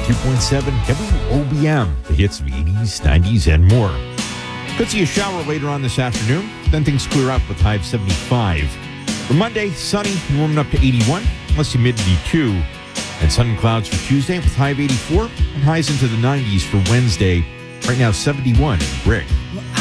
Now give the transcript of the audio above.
92.7 WOBM, the hits of the 80s, 90s, and more. Could see a shower later on this afternoon. Then things clear up with high of 75. For Monday, sunny and warming up to 81, plus humidity 2. And sun and clouds for Tuesday with high of 84 and highs into the 90s for Wednesday. Right now, 71 in Brick. Well,